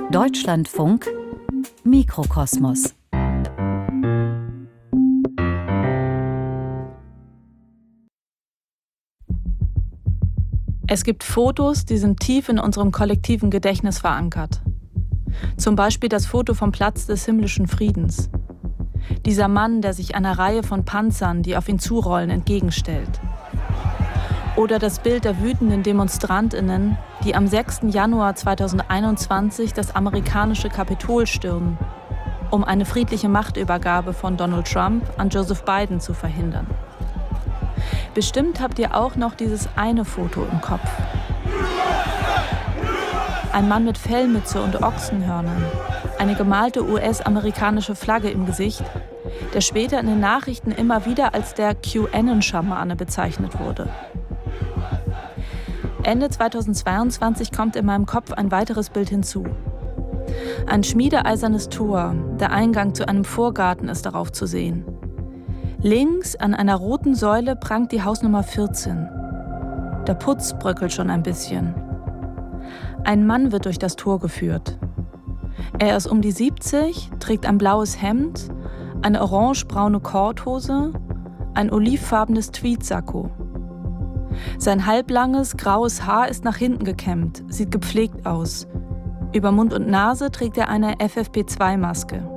Deutschlandfunk Mikrokosmos. Es gibt Fotos, die sind tief in unserem kollektiven Gedächtnis verankert. Zum Beispiel das Foto vom Platz des himmlischen Friedens. Dieser Mann, der sich einer Reihe von Panzern, die auf ihn zurollen, entgegenstellt. Oder das Bild der wütenden DemonstrantInnen, die am 6. Januar 2021 das amerikanische Kapitol stürmen, um eine friedliche Machtübergabe von Donald Trump an Joseph Biden zu verhindern. Bestimmt habt ihr auch noch dieses eine Foto im Kopf. Ein Mann mit Fellmütze und Ochsenhörnern, eine gemalte US-amerikanische Flagge im Gesicht, der später in den Nachrichten immer wieder als der QAnon-Schamane bezeichnet wurde. Ende 2022 kommt in meinem Kopf ein weiteres Bild hinzu. Ein schmiedeeisernes Tor, der Eingang zu einem Vorgarten ist darauf zu sehen. Links an einer roten Säule prangt die Hausnummer 14. Der Putz bröckelt schon ein bisschen. Ein Mann wird durch das Tor geführt. Er ist um die 70, trägt ein blaues Hemd, eine orangebraune Korthose, ein olivfarbenes Tweedsakko. Sein halblanges, graues Haar ist nach hinten gekämmt, sieht gepflegt aus. Über Mund und Nase trägt er eine FFP2-Maske.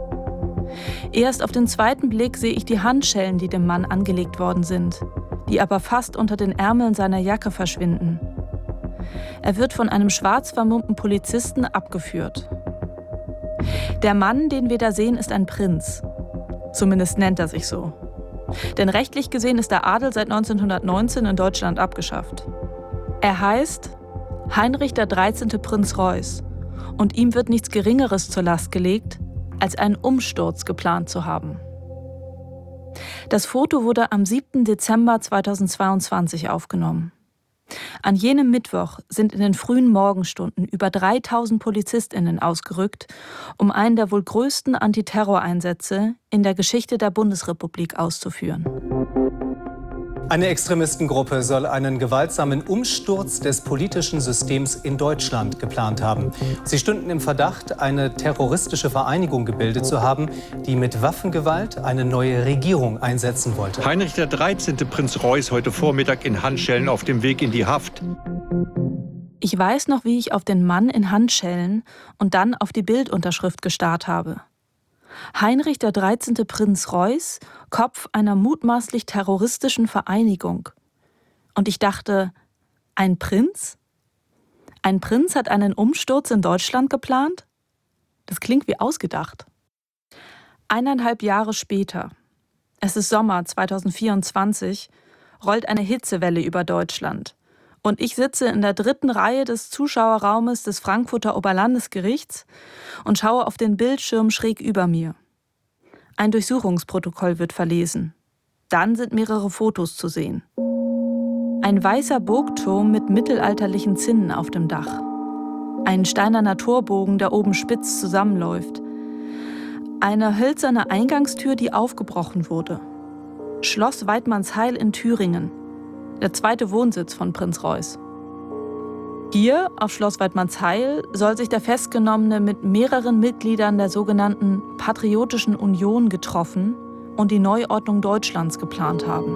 Erst auf den zweiten Blick sehe ich die Handschellen, die dem Mann angelegt worden sind, die aber fast unter den Ärmeln seiner Jacke verschwinden. Er wird von einem schwarz vermummten Polizisten abgeführt. Der Mann, den wir da sehen, ist ein Prinz. Zumindest nennt er sich so. Denn rechtlich gesehen ist der Adel seit 1919 in Deutschland abgeschafft. Er heißt Heinrich der 13. Prinz Reuß und ihm wird nichts Geringeres zur Last gelegt, als einen Umsturz geplant zu haben. Das Foto wurde am 7. Dezember 2022 aufgenommen. An jenem Mittwoch sind in den frühen Morgenstunden über 3000 PolizistInnen ausgerückt, um einen der wohl größten Antiterroreinsätze in der Geschichte der Bundesrepublik auszuführen. Eine Extremistengruppe soll einen gewaltsamen Umsturz des politischen Systems in Deutschland geplant haben. Sie stünden im Verdacht, eine terroristische Vereinigung gebildet zu haben, die mit Waffengewalt eine neue Regierung einsetzen wollte. Heinrich der 13. Prinz Reuß heute Vormittag in Handschellen auf dem Weg in die Haft. Ich weiß noch, wie ich auf den Mann in Handschellen und dann auf die Bildunterschrift gestarrt habe. Heinrich der 13. Prinz Reuß, Kopf einer mutmaßlich terroristischen Vereinigung. Und ich dachte, ein Prinz? Ein Prinz hat einen Umsturz in Deutschland geplant? Das klingt wie ausgedacht. 1,5 Jahre später, es ist Sommer 2024, rollt eine Hitzewelle über Deutschland. Und ich sitze in der 3. Reihe des Zuschauerraumes des Frankfurter Oberlandesgerichts und schaue auf den Bildschirm schräg über mir. Ein Durchsuchungsprotokoll wird verlesen. Dann sind mehrere Fotos zu sehen. Ein weißer Burgturm mit mittelalterlichen Zinnen auf dem Dach. Ein steinerner Torbogen, der oben spitz zusammenläuft. Eine hölzerne Eingangstür, die aufgebrochen wurde. Schloss Waidmannsheil in Thüringen. Der zweite Wohnsitz von Prinz Reuß. Hier, auf Schloss Waidmannsheil, soll sich der Festgenommene mit mehreren Mitgliedern der sogenannten Patriotischen Union getroffen und die Neuordnung Deutschlands geplant haben.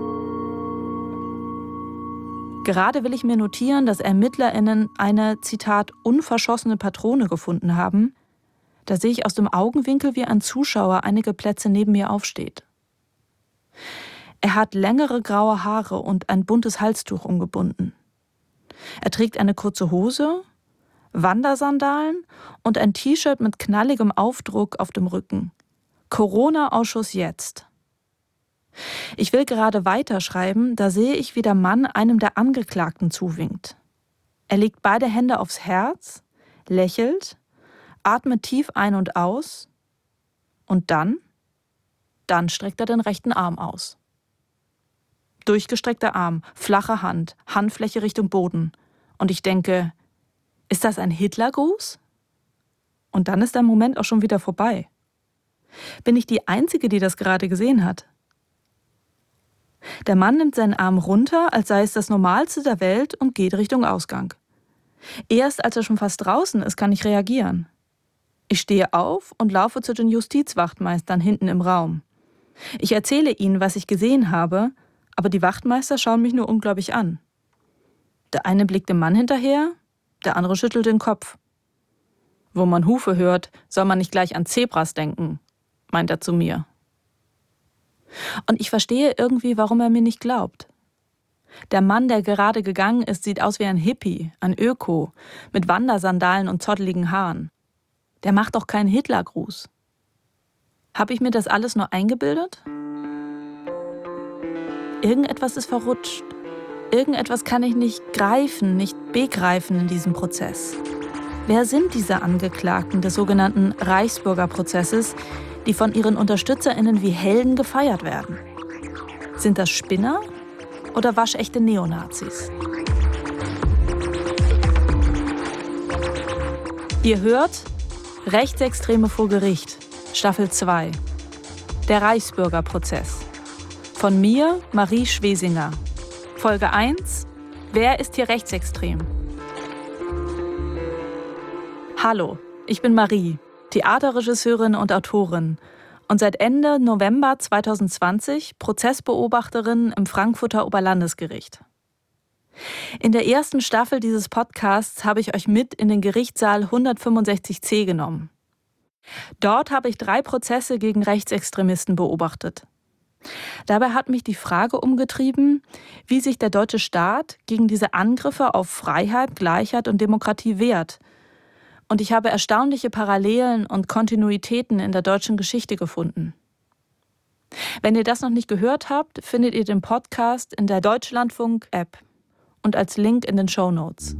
Gerade will ich mir notieren, dass ErmittlerInnen eine, Zitat, unverschossene Patrone gefunden haben. Da sehe ich aus dem Augenwinkel, wie ein Zuschauer einige Plätze neben mir aufsteht. Er hat längere graue Haare und ein buntes Halstuch umgebunden. Er trägt eine kurze Hose, Wandersandalen und ein T-Shirt mit knalligem Aufdruck auf dem Rücken. Corona-Ausschuss jetzt. Ich will gerade weiterschreiben, da sehe ich, wie der Mann einem der Angeklagten zuwinkt. Er legt beide Hände aufs Herz, lächelt, atmet tief ein und aus und dann streckt er den rechten Arm aus. Durchgestreckter Arm, flache Hand, Handfläche Richtung Boden. Und ich denke, ist das ein Hitlergruß? Und dann ist der Moment auch schon wieder vorbei. Bin ich die Einzige, die das gerade gesehen hat? Der Mann nimmt seinen Arm runter, als sei es das Normalste der Welt und geht Richtung Ausgang. Erst als er schon fast draußen ist, kann ich reagieren. Ich stehe auf und laufe zu den Justizwachtmeistern hinten im Raum. Ich erzähle ihnen, was ich gesehen habe, aber die Wachtmeister schauen mich nur ungläubig an. Der eine blickt dem Mann hinterher, der andere schüttelt den Kopf. Wo man Hufe hört, soll man nicht gleich an Zebras denken, meint er zu mir. Und ich verstehe irgendwie, warum er mir nicht glaubt. Der Mann, der gerade gegangen ist, sieht aus wie ein Hippie, ein Öko, mit Wandersandalen und zotteligen Haaren. Der macht doch keinen Hitlergruß. Habe ich mir das alles nur eingebildet? Irgendetwas ist verrutscht. Irgendetwas kann ich nicht greifen, nicht begreifen in diesem Prozess. Wer sind diese Angeklagten des sogenannten Reichsbürgerprozesses, die von ihren UnterstützerInnen wie Helden gefeiert werden? Sind das Spinner oder waschechte Neonazis? Ihr hört Rechtsextreme vor Gericht, Staffel 2. Der Reichsbürgerprozess. Von mir, Marie Schwesinger. Folge 1. Wer ist hier rechtsextrem? Hallo, ich bin Marie, Theaterregisseurin und Autorin und seit Ende November 2020 Prozessbeobachterin im Frankfurter Oberlandesgericht. In der ersten Staffel dieses Podcasts habe ich euch mit in den Gerichtssaal 165c genommen. Dort habe ich 3 Prozesse gegen Rechtsextremisten beobachtet. Dabei hat mich die Frage umgetrieben, wie sich der deutsche Staat gegen diese Angriffe auf Freiheit, Gleichheit und Demokratie wehrt. Und ich habe erstaunliche Parallelen und Kontinuitäten in der deutschen Geschichte gefunden. Wenn ihr das noch nicht gehört habt, findet ihr den Podcast in der Deutschlandfunk-App und als Link in den Shownotes.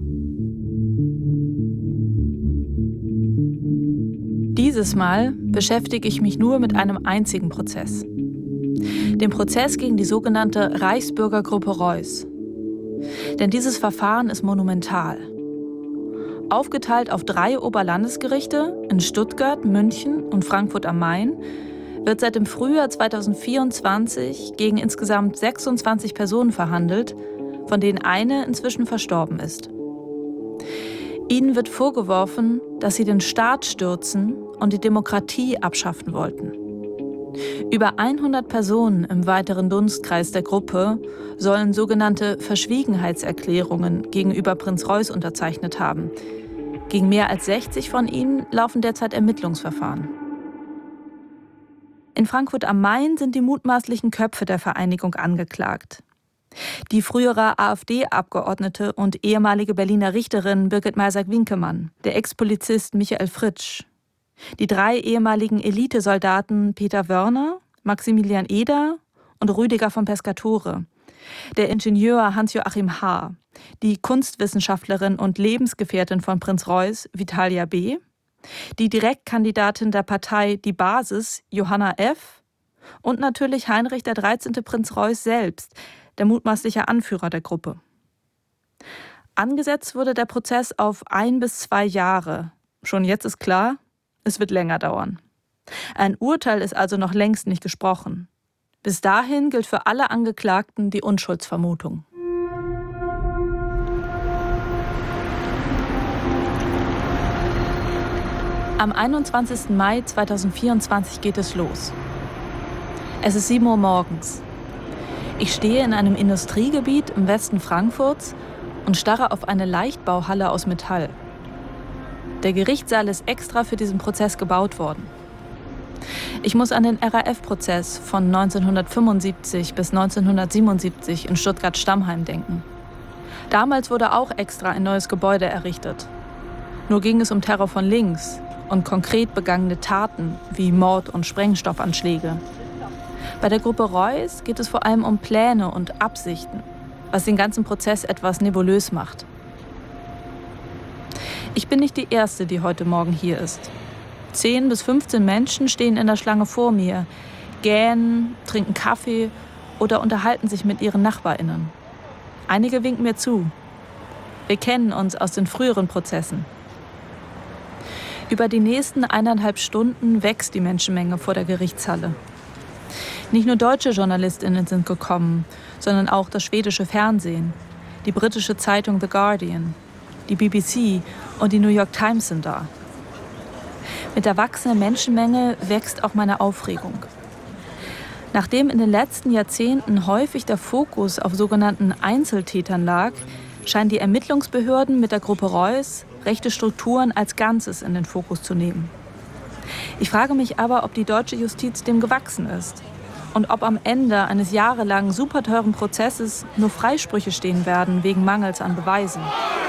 Dieses Mal beschäftige ich mich nur mit einem einzigen Prozess. Dem Prozess gegen die sogenannte Reichsbürgergruppe Reuß. Denn dieses Verfahren ist monumental. Aufgeteilt auf 3 Oberlandesgerichte in Stuttgart, München und Frankfurt am Main, wird seit dem Frühjahr 2024 gegen insgesamt 26 Personen verhandelt, von denen eine inzwischen verstorben ist. Ihnen wird vorgeworfen, dass sie den Staat stürzen und die Demokratie abschaffen wollten. Über 100 Personen im weiteren Dunstkreis der Gruppe sollen sogenannte Verschwiegenheitserklärungen gegenüber Prinz Reuß unterzeichnet haben. Gegen mehr als 60 von ihnen laufen derzeit Ermittlungsverfahren. In Frankfurt am Main sind die mutmaßlichen Köpfe der Vereinigung angeklagt. Die frühere AfD-Abgeordnete und ehemalige Berliner Richterin Birgit Masak-Winkemann, der Ex-Polizist Michael Fritsch, die 3 ehemaligen Elitesoldaten Peter Wörner, Maximilian Eder und Rüdiger von Pescatore, der Ingenieur Hans-Joachim H., die Kunstwissenschaftlerin und Lebensgefährtin von Prinz Reuß Vitalia B., die Direktkandidatin der Partei Die Basis Johanna F. und natürlich Heinrich der 13. Prinz Reuß selbst, der mutmaßliche Anführer der Gruppe. Angesetzt wurde der Prozess auf 1 bis 2 Jahre. Schon jetzt ist klar, es wird länger dauern. Ein Urteil ist also noch längst nicht gesprochen. Bis dahin gilt für alle Angeklagten die Unschuldsvermutung. Am 21. Mai 2024 geht es los. Es ist 7 Uhr morgens. Ich stehe in einem Industriegebiet im Westen Frankfurts und starre auf eine Leichtbauhalle aus Metall. Der Gerichtssaal ist extra für diesen Prozess gebaut worden. Ich muss an den RAF-Prozess von 1975 bis 1977 in Stuttgart-Stammheim denken. Damals wurde auch extra ein neues Gebäude errichtet. Nur ging es um Terror von links und konkret begangene Taten wie Mord und Sprengstoffanschläge. Bei der Gruppe Reuß geht es vor allem um Pläne und Absichten, was den ganzen Prozess etwas nebulös macht. Ich bin nicht die Erste, die heute Morgen hier ist. 10 bis 15 Menschen stehen in der Schlange vor mir, gähnen, trinken Kaffee oder unterhalten sich mit ihren NachbarInnen. Einige winken mir zu. Wir kennen uns aus den früheren Prozessen. Über die nächsten 1,5 Stunden wächst die Menschenmenge vor der Gerichtshalle. Nicht nur deutsche JournalistInnen sind gekommen, sondern auch das schwedische Fernsehen, die britische Zeitung The Guardian, die BBC und die New York Times sind da. Mit der wachsenden Menschenmenge wächst auch meine Aufregung. Nachdem in den letzten Jahrzehnten häufig der Fokus auf sogenannten Einzeltätern lag, scheinen die Ermittlungsbehörden mit der Gruppe Reuss rechte Strukturen als Ganzes in den Fokus zu nehmen. Ich frage mich aber, ob die deutsche Justiz dem gewachsen ist und ob am Ende eines jahrelangen superteuren Prozesses nur Freisprüche stehen werden wegen Mangels an Beweisen.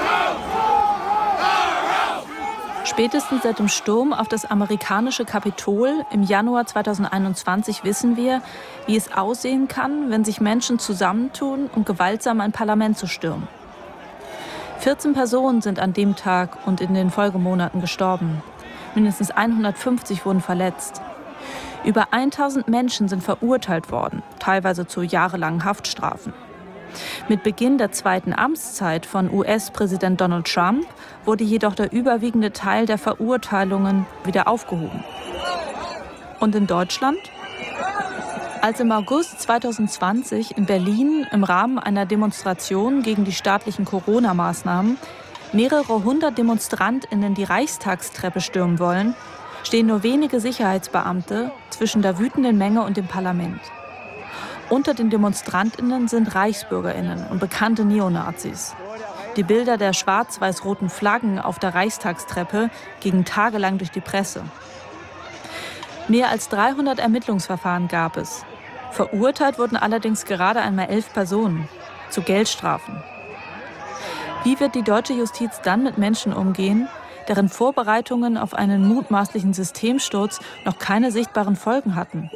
Spätestens seit dem Sturm auf das amerikanische Kapitol im Januar 2021 wissen wir, wie es aussehen kann, wenn sich Menschen zusammentun, um gewaltsam ein Parlament zu stürmen. 14 Personen sind an dem Tag und in den Folgemonaten gestorben. Mindestens 150 wurden verletzt. Über 1000 Menschen sind verurteilt worden, teilweise zu jahrelangen Haftstrafen. Mit Beginn der zweiten Amtszeit von US-Präsident Donald Trump wurde jedoch der überwiegende Teil der Verurteilungen wieder aufgehoben. Und in Deutschland? Als im August 2020 in Berlin im Rahmen einer Demonstration gegen die staatlichen Corona-Maßnahmen mehrere hundert DemonstrantInnen die Reichstagstreppe stürmen wollen, stehen nur wenige Sicherheitsbeamte zwischen der wütenden Menge und dem Parlament. Unter den DemonstrantInnen sind ReichsbürgerInnen und bekannte Neonazis. Die Bilder der schwarz-weiß-roten Flaggen auf der Reichstagstreppe gingen tagelang durch die Presse. Mehr als 300 Ermittlungsverfahren gab es. Verurteilt wurden allerdings gerade einmal 11 Personen zu Geldstrafen. Wie wird die deutsche Justiz dann mit Menschen umgehen, deren Vorbereitungen auf einen mutmaßlichen Systemsturz noch keine sichtbaren Folgen hatten?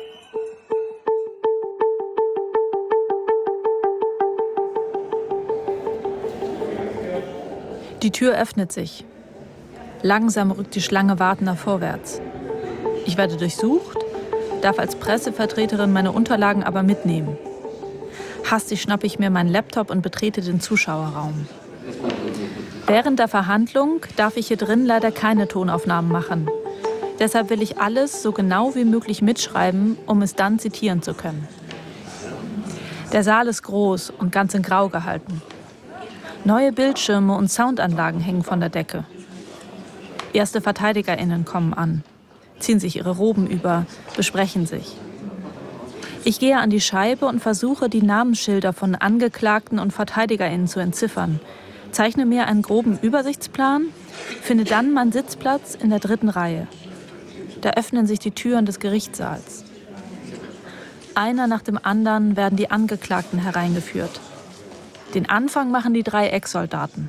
Die Tür öffnet sich. Langsam rückt die Schlange Wartender vorwärts. Ich werde durchsucht, darf als Pressevertreterin meine Unterlagen aber mitnehmen. Hastig schnappe ich mir meinen Laptop und betrete den Zuschauerraum. Während der Verhandlung darf ich hier drin leider keine Tonaufnahmen machen. Deshalb will ich alles so genau wie möglich mitschreiben, um es dann zitieren zu können. Der Saal ist groß und ganz in Grau gehalten. Neue Bildschirme und Soundanlagen hängen von der Decke. Erste VerteidigerInnen kommen an, ziehen sich ihre Roben über, besprechen sich. Ich gehe an die Scheibe und versuche, die Namensschilder von Angeklagten und VerteidigerInnen zu entziffern, zeichne mir einen groben Übersichtsplan, finde dann meinen Sitzplatz in der 3. Reihe. Da öffnen sich die Türen des Gerichtssaals. Einer nach dem anderen werden die Angeklagten hereingeführt. Den Anfang machen die 3 Ex-Soldaten.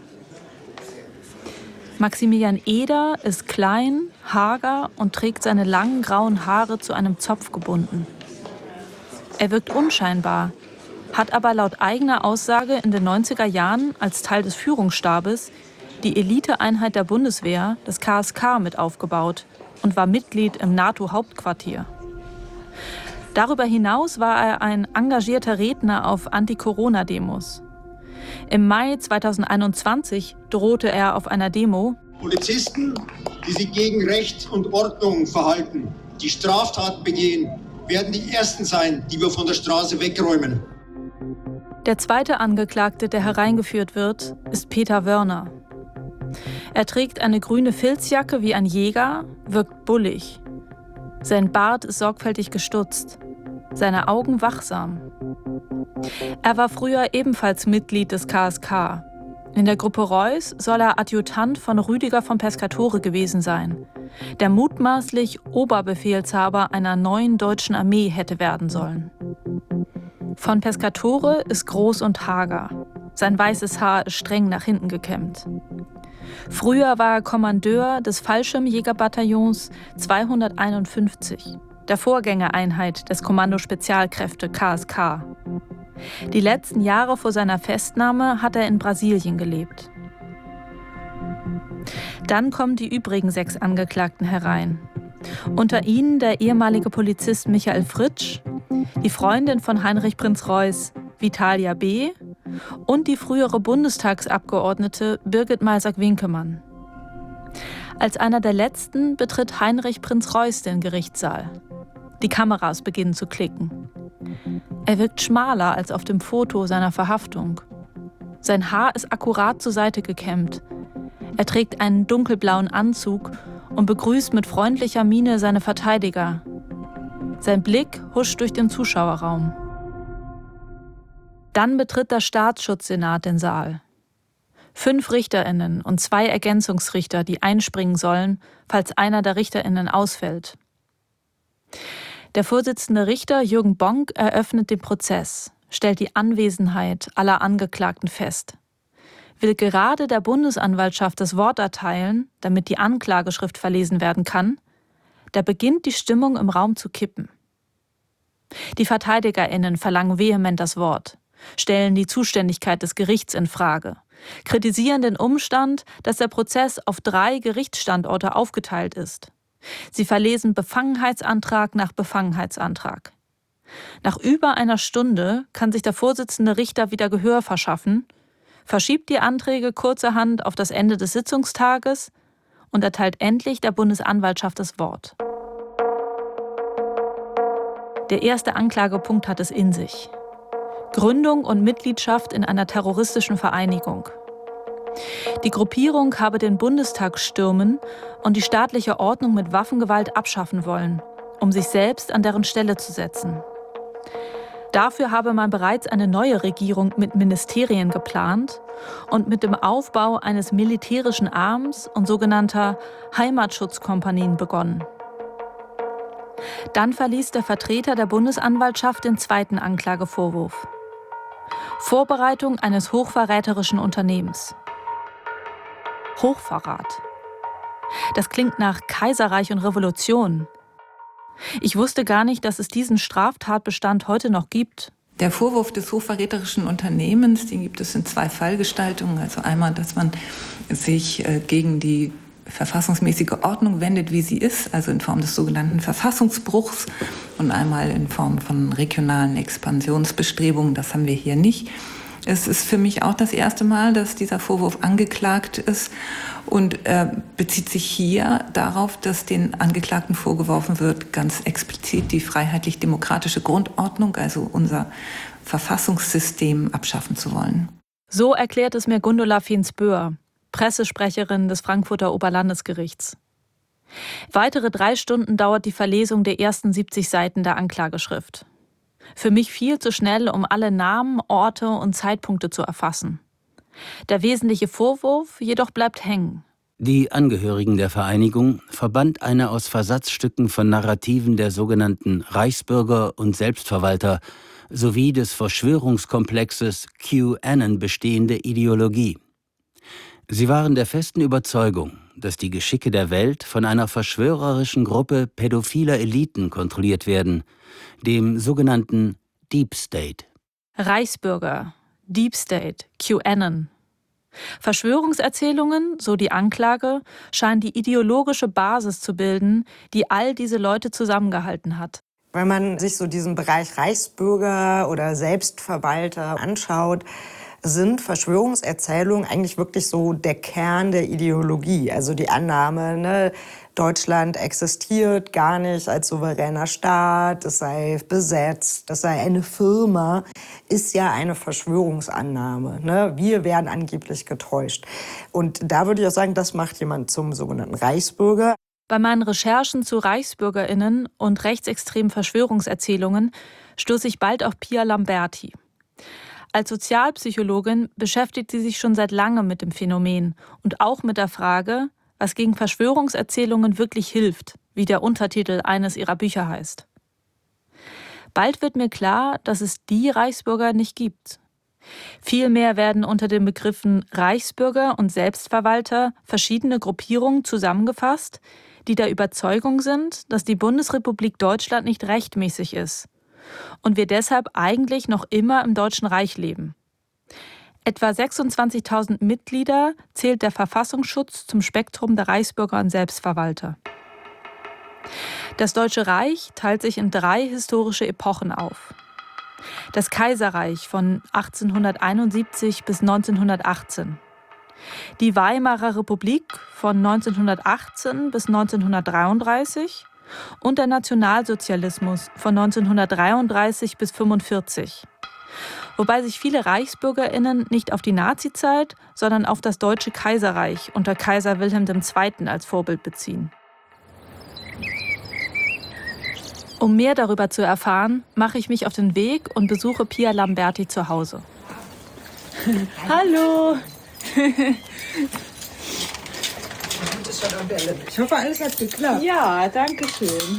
Maximilian Eder ist klein, hager und trägt seine langen grauen Haare zu einem Zopf gebunden. Er wirkt unscheinbar, hat aber laut eigener Aussage in den 90er Jahren als Teil des Führungsstabes die Eliteeinheit der Bundeswehr, das KSK, mit aufgebaut und war Mitglied im NATO-Hauptquartier. Darüber hinaus war er ein engagierter Redner auf Anti-Corona-Demos. Im Mai 2021 drohte er auf einer Demo: Polizisten, die sich gegen Recht und Ordnung verhalten, die Straftaten begehen, werden die Ersten sein, die wir von der Straße wegräumen. Der zweite Angeklagte, der hereingeführt wird, ist Peter Wörner. Er trägt eine grüne Filzjacke wie ein Jäger, wirkt bullig. Sein Bart ist sorgfältig gestutzt, seine Augen wachsam. Er war früher ebenfalls Mitglied des KSK. In der Gruppe Reuss soll er Adjutant von Rüdiger von Pescatore gewesen sein, der mutmaßlich Oberbefehlshaber einer neuen deutschen Armee hätte werden sollen. Von Pescatore ist groß und hager. Sein weißes Haar ist streng nach hinten gekämmt. Früher war er Kommandeur des Fallschirmjägerbataillons 251, der Vorgängereinheit des Kommando Spezialkräfte KSK. Die letzten Jahre vor seiner Festnahme hat er in Brasilien gelebt. Dann kommen die übrigen 6 Angeklagten herein. Unter ihnen der ehemalige Polizist Michael Fritsch, die Freundin von Heinrich Prinz Reuss, Vitalia B., und die frühere Bundestagsabgeordnete Birgit Malsack-Winkemann. Als einer der letzten betritt Heinrich Prinz Reuss den Gerichtssaal. Die Kameras beginnen zu klicken. Er wirkt schmaler als auf dem Foto seiner Verhaftung. Sein Haar ist akkurat zur Seite gekämmt. Er trägt einen dunkelblauen Anzug und begrüßt mit freundlicher Miene seine Verteidiger. Sein Blick huscht durch den Zuschauerraum. Dann betritt der Staatsschutzsenat den Saal. 5 RichterInnen und 2 Ergänzungsrichter, die einspringen sollen, falls einer der RichterInnen ausfällt. Der Vorsitzende Richter Jürgen Bonk eröffnet den Prozess, stellt die Anwesenheit aller Angeklagten fest, will gerade der Bundesanwaltschaft das Wort erteilen, damit die Anklageschrift verlesen werden kann, da beginnt die Stimmung im Raum zu kippen. Die VerteidigerInnen verlangen vehement das Wort, stellen die Zuständigkeit des Gerichts in Frage, kritisieren den Umstand, dass der Prozess auf 3 Gerichtsstandorte aufgeteilt ist. Sie verlesen Befangenheitsantrag nach Befangenheitsantrag. Nach über einer Stunde kann sich der Vorsitzende Richter wieder Gehör verschaffen, verschiebt die Anträge kurzerhand auf das Ende des Sitzungstages und erteilt endlich der Bundesanwaltschaft das Wort. Der erste Anklagepunkt hat es in sich: Gründung und Mitgliedschaft in einer terroristischen Vereinigung. Die Gruppierung habe den Bundestag stürmen und die staatliche Ordnung mit Waffengewalt abschaffen wollen, um sich selbst an deren Stelle zu setzen. Dafür habe man bereits eine neue Regierung mit Ministerien geplant und mit dem Aufbau eines militärischen Arms und sogenannter Heimatschutzkompanien begonnen. Dann verließ der Vertreter der Bundesanwaltschaft den zweiten Anklagevorwurf: Vorbereitung eines hochverräterischen Unternehmens. Hochverrat. Das klingt nach Kaiserreich und Revolution. Ich wusste gar nicht, dass es diesen Straftatbestand heute noch gibt. Der Vorwurf des hochverräterischen Unternehmens, den gibt es in 2 Fallgestaltungen. Also einmal, dass man sich gegen die verfassungsmäßige Ordnung wendet, wie sie ist, also in Form des sogenannten Verfassungsbruchs, und einmal in Form von regionalen Expansionsbestrebungen. Das haben wir hier nicht. Es ist für mich auch das erste Mal, dass dieser Vorwurf angeklagt ist und bezieht sich hier darauf, dass den Angeklagten vorgeworfen wird, ganz explizit die freiheitlich-demokratische Grundordnung, also unser Verfassungssystem, abschaffen zu wollen. So erklärt es mir Gundula Fiens-Böhr, Pressesprecherin des Frankfurter Oberlandesgerichts. Weitere 3 Stunden dauert die Verlesung der ersten 70 Seiten der Anklageschrift. Für mich viel zu schnell, um alle Namen, Orte und Zeitpunkte zu erfassen. Der wesentliche Vorwurf jedoch bleibt hängen. Die Angehörigen der Vereinigung, Verband einer aus Versatzstücken von Narrativen der sogenannten Reichsbürger und Selbstverwalter sowie des Verschwörungskomplexes QAnon bestehende Ideologie. Sie waren der festen Überzeugung, dass die Geschicke der Welt von einer verschwörerischen Gruppe pädophiler Eliten kontrolliert werden, dem sogenannten Deep State. Reichsbürger, Deep State, QAnon. Verschwörungserzählungen, so die Anklage, scheinen die ideologische Basis zu bilden, die all diese Leute zusammengehalten hat. Wenn man sich so diesen Bereich Reichsbürger oder Selbstverwalter anschaut, sind Verschwörungserzählungen eigentlich wirklich so der Kern der Ideologie. Also die Annahme, Deutschland existiert gar nicht als souveräner Staat, es sei besetzt, es sei eine Firma, ist ja eine Verschwörungsannahme. Wir werden angeblich getäuscht. Und da würde ich auch sagen, das macht jemand zum sogenannten Reichsbürger. Bei meinen Recherchen zu ReichsbürgerInnen und rechtsextremen Verschwörungserzählungen stoße ich bald auf Pia Lamberti. Als Sozialpsychologin beschäftigt sie sich schon seit langem mit dem Phänomen und auch mit der Frage, was gegen Verschwörungserzählungen wirklich hilft, wie der Untertitel eines ihrer Bücher heißt. Bald wird mir klar, dass es die Reichsbürger nicht gibt. Vielmehr werden unter den Begriffen Reichsbürger und Selbstverwalter verschiedene Gruppierungen zusammengefasst, die der Überzeugung sind, dass die Bundesrepublik Deutschland nicht rechtmäßig ist und wir deshalb eigentlich noch immer im Deutschen Reich leben. Etwa 26.000 Mitglieder zählt der Verfassungsschutz zum Spektrum der Reichsbürger und Selbstverwalter. Das Deutsche Reich teilt sich in 3 historische Epochen auf. Das Kaiserreich von 1871 bis 1918. Die Weimarer Republik von 1918 bis 1933 und der Nationalsozialismus von 1933 bis 1945. Wobei sich viele ReichsbürgerInnen nicht auf die Nazizeit, sondern auf das Deutsche Kaiserreich unter Kaiser Wilhelm II. Als Vorbild beziehen. Um mehr darüber zu erfahren, mache ich mich auf den Weg und besuche Pia Lamberti zu Hause. Hallo! Ich hoffe, alles hat geklappt. Ja, danke schön.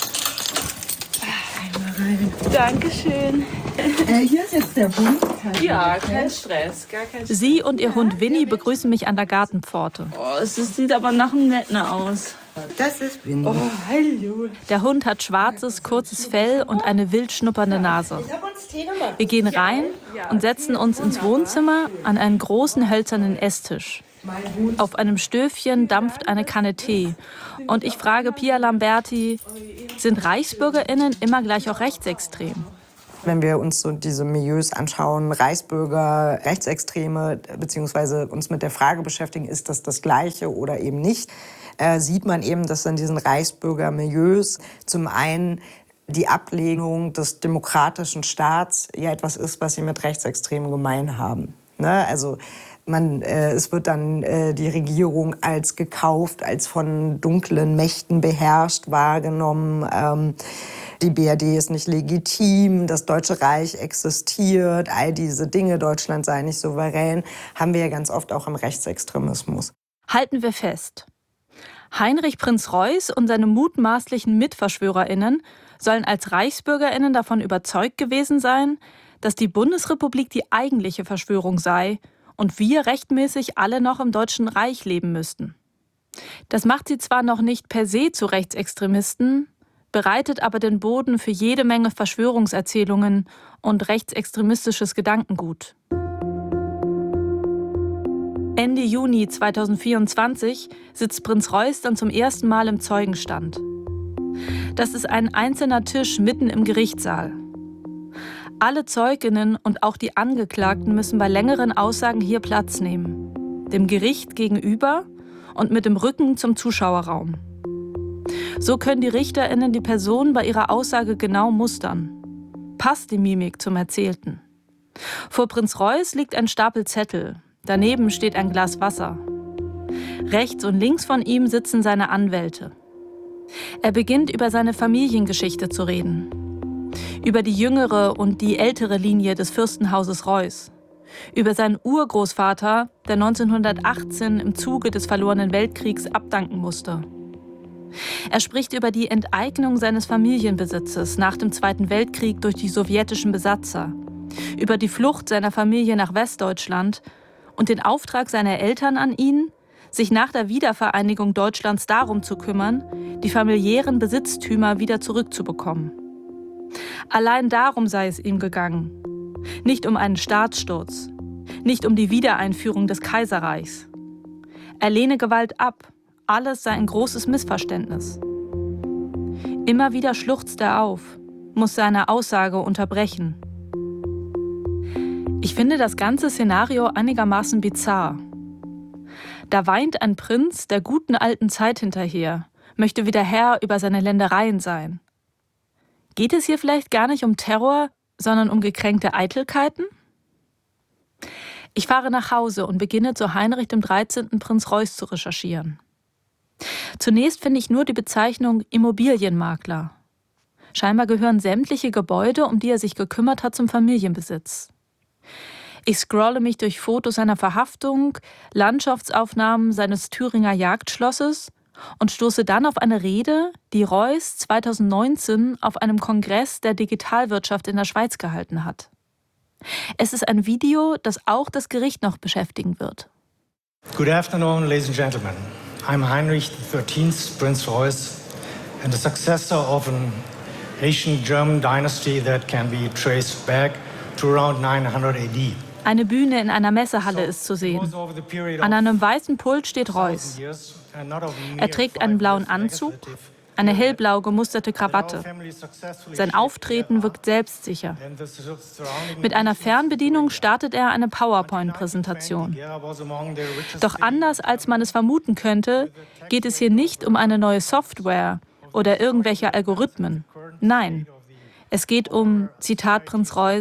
Einmal rein. Dankeschön. Hier ist jetzt der Hund. Ja, kein Stress, gar kein Stress. Sie und ihr Hund Winnie begrüßen mich an der Gartenpforte. Oh, es sieht aber nach einem Netten aus. Das ist Winnie. Oh, hallo. Der Hund hat schwarzes, kurzes Fell und eine wild schnuppernde Nase. Wir gehen rein und setzen uns ins Wohnzimmer an einen großen hölzernen Esstisch. Auf einem Stöfchen dampft eine Kanne Tee. Und ich frage Pia Lamberti, sind ReichsbürgerInnen immer gleich auch rechtsextrem? Wenn wir uns so diese Milieus anschauen, Reichsbürger, Rechtsextreme, beziehungsweise uns mit der Frage beschäftigen, ist das Gleiche oder eben nicht, sieht man eben, dass in diesen Reichsbürger-Milieus zum einen die Ablehnung des demokratischen Staats ja etwas ist, was sie mit Rechtsextremen gemein haben. Ne? Also es wird dann die Regierung als gekauft, als von dunklen Mächten beherrscht wahrgenommen. Die BRD ist nicht legitim, das Deutsche Reich existiert, all diese Dinge, Deutschland sei nicht souverän, haben wir ja ganz oft auch im Rechtsextremismus. Halten wir fest. Heinrich Prinz Reuß und seine mutmaßlichen MitverschwörerInnen sollen als ReichsbürgerInnen davon überzeugt gewesen sein, dass die Bundesrepublik die eigentliche Verschwörung sei und wir rechtmäßig alle noch im Deutschen Reich leben müssten. Das macht sie zwar noch nicht per se zu Rechtsextremisten, bereitet aber den Boden für jede Menge Verschwörungserzählungen und rechtsextremistisches Gedankengut. Ende Juni 2024 sitzt Prinz Reuß dann zum ersten Mal im Zeugenstand. Das ist ein einzelner Tisch mitten im Gerichtssaal. Alle Zeuginnen und auch die Angeklagten müssen bei längeren Aussagen hier Platz nehmen. Dem Gericht gegenüber und mit dem Rücken zum Zuschauerraum. So können die RichterInnen die Person bei ihrer Aussage genau mustern. Passt die Mimik zum Erzählten? Vor Prinz Reuß liegt ein Stapel Zettel. Daneben steht ein Glas Wasser. Rechts und links von ihm sitzen seine Anwälte. Er beginnt über seine Familiengeschichte zu reden. Über die jüngere und die ältere Linie des Fürstenhauses Reuß. Über seinen Urgroßvater, der 1918 im Zuge des verlorenen Weltkriegs abdanken musste. Er spricht über die Enteignung seines Familienbesitzes nach dem Zweiten Weltkrieg durch die sowjetischen Besatzer, über die Flucht seiner Familie nach Westdeutschland und den Auftrag seiner Eltern an ihn, sich nach der Wiedervereinigung Deutschlands darum zu kümmern, die familiären Besitztümer wieder zurückzubekommen. Allein darum sei es ihm gegangen. Nicht um einen Staatssturz, nicht um die Wiedereinführung des Kaiserreichs. Er lehne Gewalt ab, alles sei ein großes Missverständnis. Immer wieder schluchzt er auf, muss seine Aussage unterbrechen. Ich finde das ganze Szenario einigermaßen bizarr. Da weint ein Prinz der guten alten Zeit hinterher, möchte wieder Herr über seine Ländereien sein. Geht es hier vielleicht gar nicht um Terror, sondern um gekränkte Eitelkeiten? Ich fahre nach Hause und beginne zu Heinrich dem 13. Prinz Reuß zu recherchieren. Zunächst finde ich nur die Bezeichnung Immobilienmakler. Scheinbar gehören sämtliche Gebäude, um die er sich gekümmert hat, zum Familienbesitz. Ich scrolle mich durch Fotos seiner Verhaftung, Landschaftsaufnahmen seines Thüringer Jagdschlosses und stoße dann auf eine Rede, die Reuß 2019 auf einem Kongress der Digitalwirtschaft in der Schweiz gehalten hat. Es ist ein Video, das auch das Gericht noch beschäftigen wird. Good afternoon, ladies and gentlemen. I'm Heinrich XIII, Prince Reuß, and the successor of an ancient German dynasty that can be traced back to around 900 AD. Eine Bühne in einer Messehalle ist zu sehen. An einem weißen Pult steht Reuß. Er trägt einen blauen Anzug, eine hellblau gemusterte Krawatte. Sein Auftreten wirkt selbstsicher. Mit einer Fernbedienung startet er eine PowerPoint-Präsentation. Doch anders als man es vermuten könnte, geht es hier nicht um eine neue Software oder irgendwelche Algorithmen. Nein, es geht um, Zitat Prinz Reuß,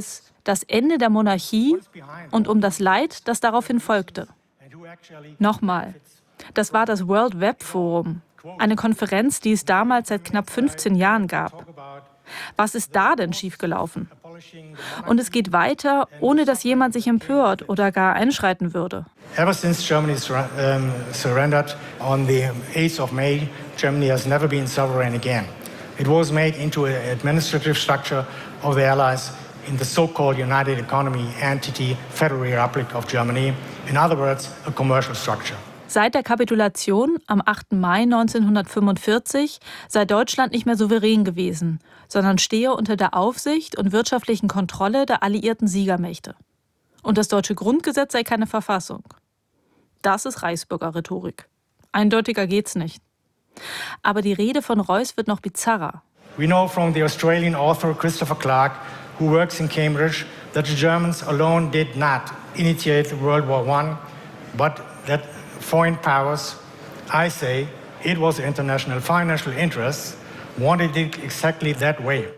das Ende der Monarchie und um das Leid, das daraufhin folgte. Nochmal, das war das World Web Forum, eine Konferenz, die es damals seit knapp 15 Jahren gab. Was ist da denn schiefgelaufen? Und es geht weiter, ohne dass jemand sich empört oder gar einschreiten würde. Ever since Germany surrendered on the 8th of May, Germany has never been sovereign again. It was made into an administrative structure of the Allies in the so-called United Economy Entity Federal Republic of Germany. In other words, a commercial structure. Seit der Kapitulation am 8. Mai 1945 sei Deutschland nicht mehr souverän gewesen, sondern stehe unter der Aufsicht und wirtschaftlichen Kontrolle der alliierten Siegermächte. Und das deutsche Grundgesetz sei keine Verfassung. Das ist Reichsbürger-Rhetorik. Eindeutiger geht's nicht. Aber die Rede von Reuß wird noch bizarrer. We know from the Australian author Christopher Clark, who works in Cambridge, that the Germans alone did not initiate World War I, but that foreign powers, I say, it was international financial interests, wanted it exactly that way.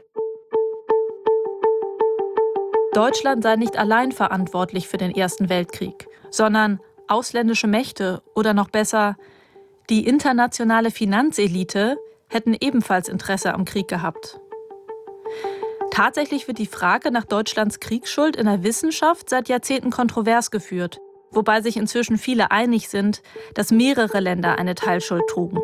Deutschland sei nicht allein verantwortlich für den Ersten Weltkrieg, sondern ausländische Mächte oder noch besser, die internationale Finanzelite hätten ebenfalls Interesse am Krieg gehabt. Tatsächlich wird die Frage nach Deutschlands Kriegsschuld in der Wissenschaft seit Jahrzehnten kontrovers geführt, wobei sich inzwischen viele einig sind, dass mehrere Länder eine Teilschuld trugen.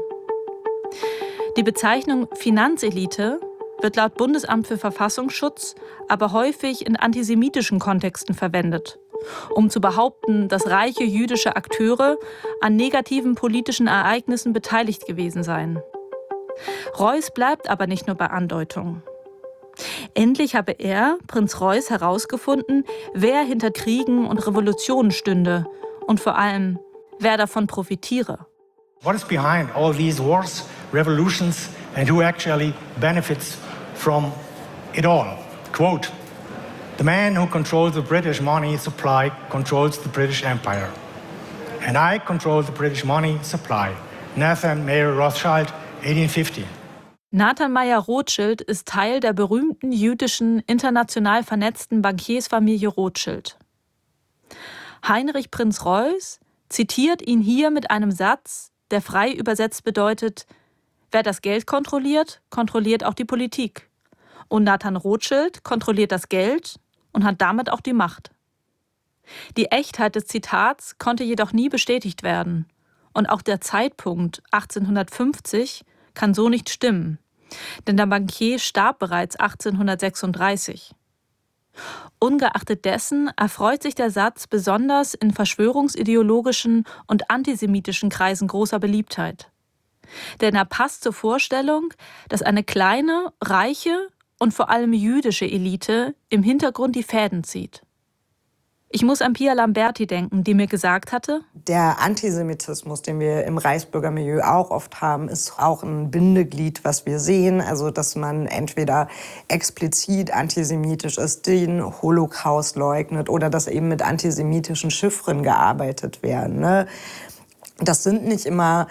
Die Bezeichnung Finanzelite wird laut Bundesamt für Verfassungsschutz aber häufig in antisemitischen Kontexten verwendet, um zu behaupten, dass reiche jüdische Akteure an negativen politischen Ereignissen beteiligt gewesen seien. Reuß bleibt aber nicht nur bei Andeutungen. Endlich habe er, Prinz Reuß, herausgefunden, wer hinter Kriegen und Revolutionen stünde und vor allem, wer davon profitiere. What is behind all these wars, revolutions, and who actually benefits from it all? Quote, "The man who controls the British money supply controls the British Empire. And I control the British money supply." Nathan Mayer Rothschild, 1850. Nathan Mayer Rothschild ist Teil der berühmten jüdischen, international vernetzten Bankiersfamilie Rothschild. Heinrich Prinz Reuß zitiert ihn hier mit einem Satz, der frei übersetzt bedeutet: Wer das Geld kontrolliert, kontrolliert auch die Politik. Und Nathan Rothschild kontrolliert das Geld und hat damit auch die Macht. Die Echtheit des Zitats konnte jedoch nie bestätigt werden. Und auch der Zeitpunkt 1850 kann so nicht stimmen, denn der Bankier starb bereits 1836. Ungeachtet dessen erfreut sich der Satz besonders in verschwörungsideologischen und antisemitischen Kreisen großer Beliebtheit. Denn er passt zur Vorstellung, dass eine kleine, reiche und vor allem jüdische Elite im Hintergrund die Fäden zieht. Ich muss an Pia Lamberti denken, die mir gesagt hatte: Der Antisemitismus, den wir im Reichsbürgermilieu auch oft haben, ist auch ein Bindeglied, was wir sehen. Also, dass man entweder explizit antisemitisch ist, den Holocaust leugnet oder dass eben mit antisemitischen Chiffren gearbeitet werden. Ne? Das sind nicht immer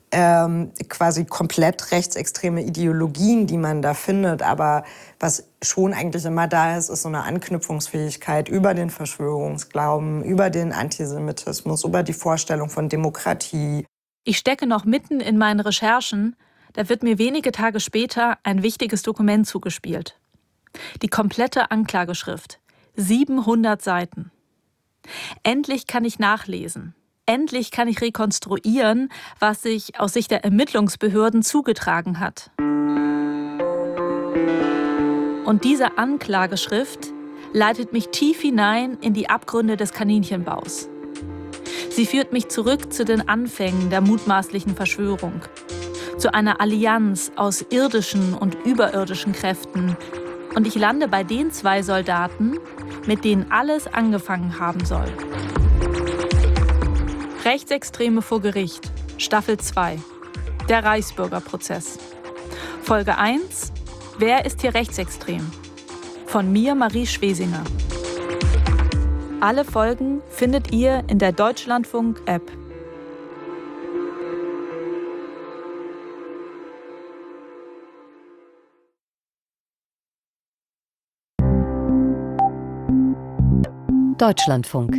quasi komplett rechtsextreme Ideologien, die man da findet. Aber was schon eigentlich immer da ist, ist so eine Anknüpfungsfähigkeit über den Verschwörungsglauben, über den Antisemitismus, über die Vorstellung von Demokratie. Ich stecke noch mitten in meinen Recherchen, da wird mir wenige Tage später ein wichtiges Dokument zugespielt. Die komplette Anklageschrift. 700 Seiten. Endlich kann ich nachlesen. Endlich kann ich rekonstruieren, was sich aus Sicht der Ermittlungsbehörden zugetragen hat. Und diese Anklageschrift leitet mich tief hinein in die Abgründe des Kaninchenbaus. Sie führt mich zurück zu den Anfängen der mutmaßlichen Verschwörung, zu einer Allianz aus irdischen und überirdischen Kräften. Und ich lande bei den 2 Soldaten, mit denen alles angefangen haben soll. Rechtsextreme vor Gericht, Staffel 2, der Reichsbürgerprozess. Folge 1, wer ist hier rechtsextrem? Von mir, Marie Schwesinger. Alle Folgen findet ihr in der Deutschlandfunk-App. Deutschlandfunk.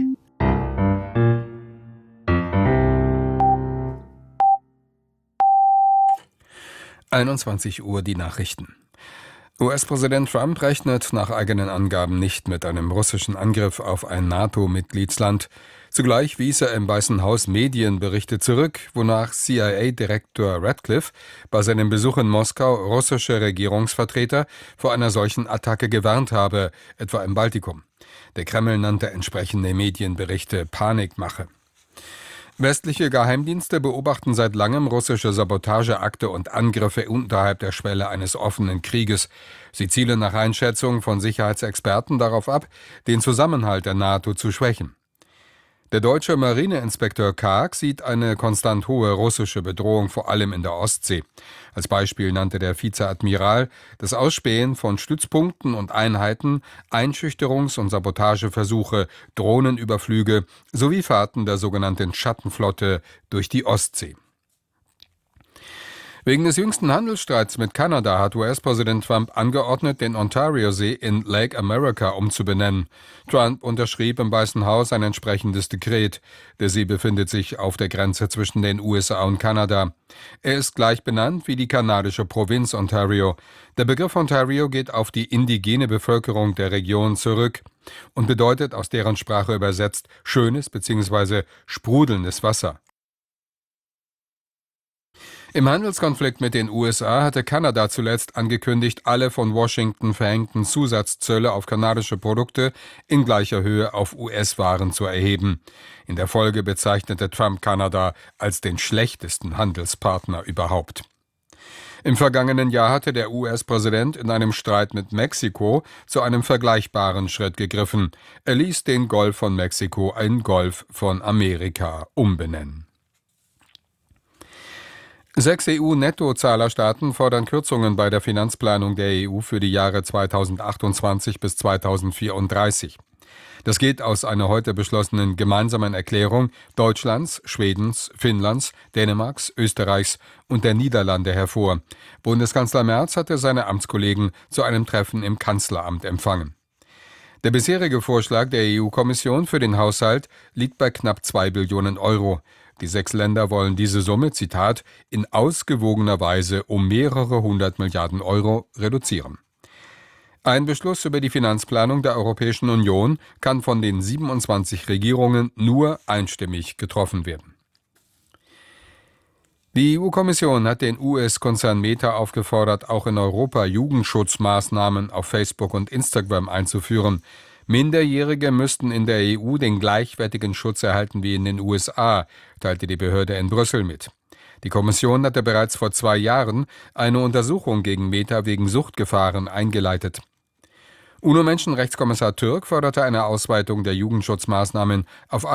Uhr die Nachrichten. US-Präsident Trump rechnet nach eigenen Angaben nicht mit einem russischen Angriff auf ein NATO-Mitgliedsland. Zugleich wies er im Weißen Haus Medienberichte zurück, wonach CIA-Direktor Ratcliffe bei seinem Besuch in Moskau russische Regierungsvertreter vor einer solchen Attacke gewarnt habe, etwa im Baltikum. Der Kreml nannte entsprechende Medienberichte Panikmache. Westliche Geheimdienste beobachten seit langem russische Sabotageakte und Angriffe unterhalb der Schwelle eines offenen Krieges. Sie zielen nach Einschätzung von Sicherheitsexperten darauf ab, den Zusammenhalt der NATO zu schwächen. Der deutsche Marineinspekteur Karg sieht eine konstant hohe russische Bedrohung vor allem in der Ostsee. Als Beispiel nannte der Vizeadmiral das Ausspähen von Stützpunkten und Einheiten, Einschüchterungs- und Sabotageversuche, Drohnenüberflüge sowie Fahrten der sogenannten Schattenflotte durch die Ostsee. Wegen des jüngsten Handelsstreits mit Kanada hat US-Präsident Trump angeordnet, den Ontario-See in Lake America umzubenennen. Trump unterschrieb im Weißen Haus ein entsprechendes Dekret. Der See befindet sich auf der Grenze zwischen den USA und Kanada. Er ist gleich benannt wie die kanadische Provinz Ontario. Der Begriff Ontario geht auf die indigene Bevölkerung der Region zurück und bedeutet aus deren Sprache übersetzt schönes bzw. sprudelndes Wasser. Im Handelskonflikt mit den USA hatte Kanada zuletzt angekündigt, alle von Washington verhängten Zusatzzölle auf kanadische Produkte in gleicher Höhe auf US-Waren zu erheben. In der Folge bezeichnete Trump Kanada als den schlechtesten Handelspartner überhaupt. Im vergangenen Jahr hatte der US-Präsident in einem Streit mit Mexiko zu einem vergleichbaren Schritt gegriffen. Er ließ den Golf von Mexiko in Golf von Amerika umbenennen. 6 EU-Nettozahlerstaaten fordern Kürzungen bei der Finanzplanung der EU für die Jahre 2028 bis 2034. Das geht aus einer heute beschlossenen gemeinsamen Erklärung Deutschlands, Schwedens, Finnlands, Dänemarks, Österreichs und der Niederlande hervor. Bundeskanzler Merz hatte seine Amtskollegen zu einem Treffen im Kanzleramt empfangen. Der bisherige Vorschlag der EU-Kommission für den Haushalt liegt bei knapp 2 Billionen Euro. Die 6 Länder wollen diese Summe, Zitat, in ausgewogener Weise um mehrere 100 Milliarden Euro reduzieren. Ein Beschluss über die Finanzplanung der Europäischen Union kann von den 27 Regierungen nur einstimmig getroffen werden. Die EU-Kommission hat den US-Konzern Meta aufgefordert, auch in Europa Jugendschutzmaßnahmen auf Facebook und Instagram einzuführen. Minderjährige müssten in der EU den gleichwertigen Schutz erhalten wie in den USA, teilte die Behörde in Brüssel mit. Die Kommission hatte bereits vor 2 Jahren eine Untersuchung gegen Meta wegen Suchtgefahren eingeleitet. UNO-Menschenrechtskommissar Türk forderte eine Ausweitung der Jugendschutzmaßnahmen auf